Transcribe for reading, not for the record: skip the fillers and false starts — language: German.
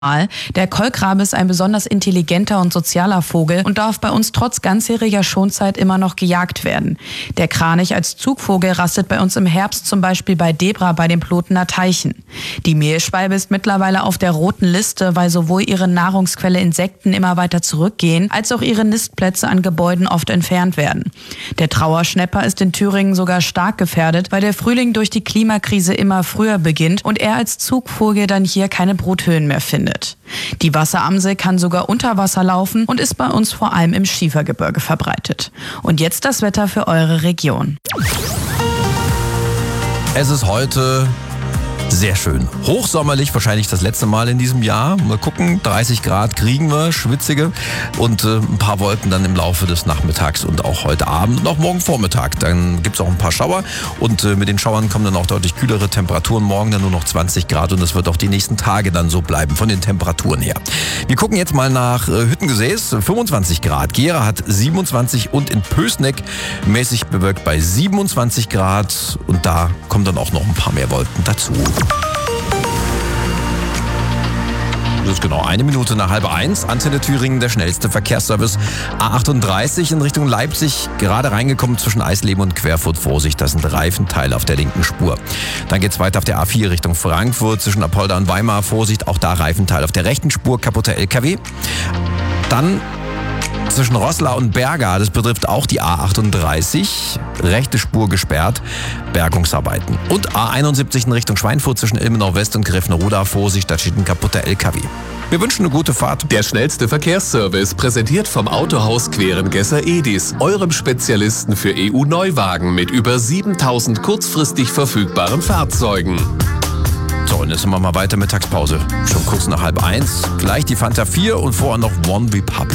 Der Kolkrabe ist ein besonders intelligenter und sozialer Vogel und darf bei uns trotz ganzjähriger Schonzeit immer noch gejagt werden. Der Kranich als Zugvogel rastet bei uns im Herbst zum Beispiel bei Debra bei den Plotener Teichen. Die Mehlschwalbe ist mittlerweile auf der roten Liste, weil sowohl ihre Nahrungsquelle Insekten immer weiter zurückgehen, als auch ihre Nistplätze an Gebäuden oft entfernt werden. Der Trauerschnäpper ist in Thüringen sogar stark gefährdet, weil der Frühling durch die Klimakrise immer früher beginnt und er als Zugvogel dann hier keine Bruthöhen mehr findet. Die Wasseramsel kann sogar unter Wasser laufen und ist bei uns vor allem im Schiefergebirge verbreitet. Und jetzt das Wetter für eure Region. Es ist heute sehr schön. Hochsommerlich, wahrscheinlich das letzte Mal in diesem Jahr. Mal gucken, 30 Grad kriegen wir, schwitzige und ein paar Wolken dann im Laufe des Nachmittags und auch heute Abend und auch morgen Vormittag. Dann gibt es auch ein paar Schauer und mit den Schauern kommen dann auch deutlich kühlere Temperaturen. Morgen dann nur noch 20 Grad und das wird auch die nächsten Tage dann so bleiben von den Temperaturen her. Wir gucken jetzt mal nach Hüttengesäß, 25 Grad. Gera hat 27 und in Pößneck mäßig bewölkt bei 27 Grad und da kommen dann auch noch ein paar mehr Wolken dazu. Das ist genau 1 Minute nach 12:30. Antenne Thüringen, der schnellste Verkehrsservice. A38 in Richtung Leipzig, gerade reingekommen zwischen Eisleben und Querfurt. Vorsicht, das sind Reifenteile auf der linken Spur. Dann geht's weiter auf der A4 Richtung Frankfurt zwischen Apolda und Weimar. Vorsicht, auch da Reifenteil auf der rechten Spur, kaputter LKW. Dann zwischen Roßla und Berga, das betrifft auch die A38, rechte Spur gesperrt, Bergungsarbeiten. Und A71 in Richtung Schweinfurt zwischen Ilmenau West und Grevenroda, Vorsicht, da steht ein kaputter LKW. Wir wünschen eine gute Fahrt. Der schnellste Verkehrsservice, präsentiert vom Autohaus Querengesser Edis, eurem Spezialisten für EU-Neuwagen mit über 7000 kurzfristig verfügbaren Fahrzeugen. So, und jetzt machen wir mal weiter, Mittagspause. Schon kurz nach 12:30. Gleich die Fanta 4 und vorher noch One Republic.